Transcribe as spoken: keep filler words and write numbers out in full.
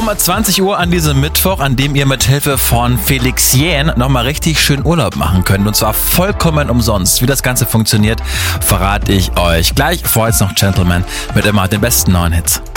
Um zwanzig Uhr an diesem Mittwoch, an dem ihr mit Hilfe von Felix Jähn nochmal richtig schön Urlaub machen könnt. Und zwar vollkommen umsonst. Wie das Ganze funktioniert, verrate ich euch gleich. Vorher jetzt noch Gentleman mit immer den besten neuen Hits.